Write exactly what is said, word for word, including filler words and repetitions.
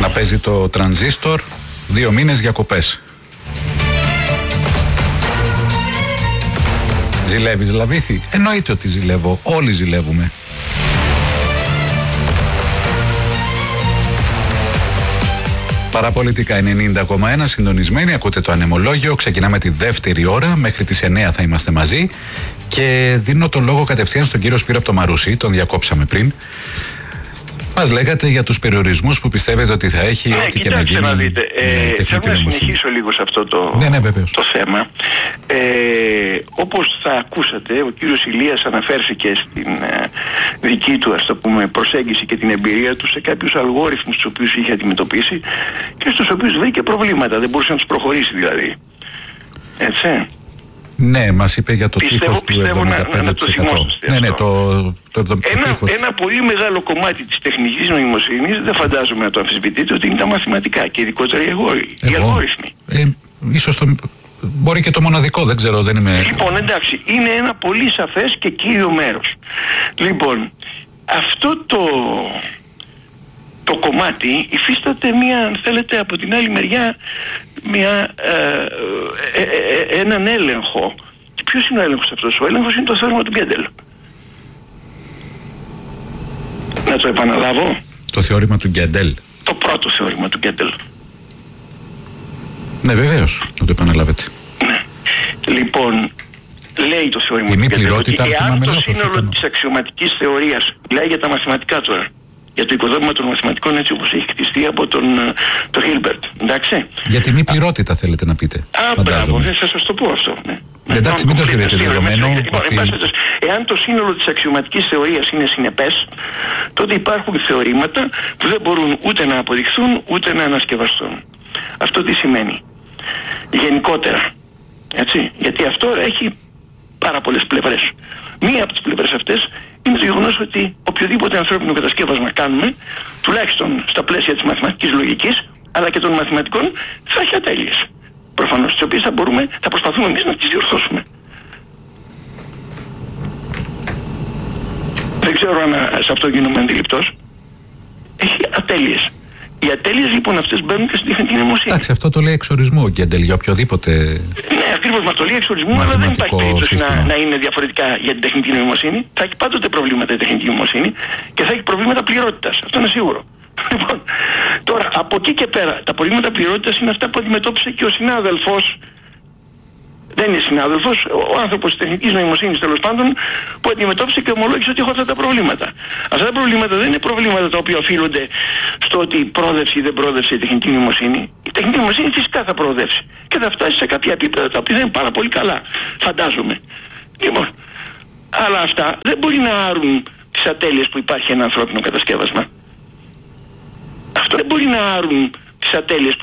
Να παίζει το τρανζίστορ, δύο μήνες διακοπές. Ζηλεύεις Λαβίθη? Εννοείται ότι ζηλεύω, όλοι ζηλεύουμε. Παραπολιτικά ενενήντα κόμμα ένα, συντονισμένοι, ακούτε το Ανεμολόγιο. Ξεκινάμε τη δεύτερη ώρα, μέχρι τις εννέα θα είμαστε μαζί. Και δίνω το λόγο κατευθείαν στον κύριο Σπύρο από το Μαρούσι, τον διακόψαμε πριν. Μας λέγατε για τους περιορισμούς που πιστεύετε ότι θα έχει, ναι, ό,τι και να γίνει. Να δείτε, ε, θέλω να συνεχίσω λίγο σε αυτό το, ναι, ναι, το θέμα. Ε, όπως θα ακούσατε, ο κύριος Ηλίας αναφέρθηκε στην ε, δική του, ας το πούμε, προσέγγιση και την εμπειρία του σε κάποιους αλγόριθμους τους οποίους είχε αντιμετωπίσει και στους οποίους βρήκε προβλήματα, δεν μπορούσε να τους προχωρήσει δηλαδή. Έτσι. Ναι, μας είπε για το πιστεύω, τείχος του εβδομήντα πέντε τοις εκατό. Να, να το θυμόσαστε. Ναι, ναι, το, το, το ένα, τείχος. ένα πολύ μεγάλο κομμάτι της τεχνικής νοημοσύνης, δεν φαντάζομαι να το αμφισβητείτε, ότι είναι τα μαθηματικά και ειδικότερα οι, αγόρι, οι αλγόριθμοι. Ε, ίσως το, μπορεί και το μοναδικό, δεν ξέρω, δεν είμαι... Λοιπόν, εντάξει, είναι ένα πολύ σαφές και κύριο μέρος. Λοιπόν, αυτό το... το κομμάτι υφίσταται μια, αν θέλετε, από την άλλη μεριά μια, ε, ε, ε, ε, έναν έλεγχο. Και ποιος είναι ο έλεγχος αυτός? Ο έλεγχος είναι το θεώρημα του Γκέντελ. Να το επαναλάβω. Το θεώρημα του Γκέντελ. Το πρώτο θεώρημα του Γκέντελ. Ναι, βεβαίως, να το επαναλάβετε. Ναι. Λοιπόν, λέει το θεώρημα η του Γκέντελ ότι εάν το σύνολο της αξιωματικής θεωρίας, μιλάει για τα μαθηματικά τώρα, για το οικοδόμημα των μαθηματικών έτσι όπως έχει χτιστεί από τον το Hilbert, εντάξει. Για τη μη πληρότητα θέλετε να πείτε. Α, μπράβο, θα σας το πω αυτό, ναι. Εντάξει, μην το θεωρείτε δεδομένο. Λοιπόν, ότι... εάν το σύνολο της αξιωματικής θεωρίας είναι συνεπές, τότε υπάρχουν θεωρήματα που δεν μπορούν ούτε να αποδειχθούν ούτε να ανασκευαστούν. Αυτό τι σημαίνει? Γενικότερα, έτσι, γιατί αυτό έχει πάρα πολλές πλευρές. Μία από τις πλευρές αυτές είναι το γεγονός ότι οποιοδήποτε ανθρώπινο κατασκεύασμα κάνουμε, τουλάχιστον στα πλαίσια της μαθηματικής λογικής, αλλά και των μαθηματικών, θα έχει ατέλειες. Προφανώς, τις οποίες θα μπορούμε, θα προσπαθούμε εμείς να τις διορθώσουμε. Δεν ξέρω αν σε αυτό γίνομαι αντιληπτός. Έχει ατέλειες. Οι ατέλειες λοιπόν αυτές μπαίνουν και στην τεχνητή νοημοσύνη. Εντάξει, αυτό το λέει εξορισμού ο Γκέντελ για οποιοδήποτε. Ναι, ακριβώς μας το λέει εξορισμού, αλλά δεν υπάρχει περίπτωση να, να είναι διαφορετικά για την τεχνητή νοημοσύνη. Θα έχει πάντοτε προβλήματα η τεχνητή νοημοσύνη και θα έχει προβλήματα πληρότητας. Αυτό είναι σίγουρο. Λοιπόν, τώρα από εκεί και πέρα τα προβλήματα πληρότητας είναι αυτά που αντιμετώπισε και ο συνάδελφος. Δεν είναι συνάδελφος, ο άνθρωπος της τεχνικής νοημοσύνης τέλος πάντων, που αντιμετώπισε και ομολόγησε ότι έχω αυτά τα προβλήματα. Αυτά τα προβλήματα δεν είναι προβλήματα τα οποία οφείλονται στο ότι πρόδευσε ή δεν πρόδευσε η τεχνική νοημοσύνη. Η τεχνική νοημοσύνη φυσικά θα προοδεύσει και θα φτάσει σε κάποια επίπεδα τα οποία δεν είναι πάρα πολύ καλά, φαντάζομαι. Λοιπόν, αλλά αυτά δεν μπορεί να άρουν τις ατέλειες που υπάρχει ένα ανθρώπινο κατασκεύασμα. Αυτό δεν μπορεί να άρουν τις ατέλειες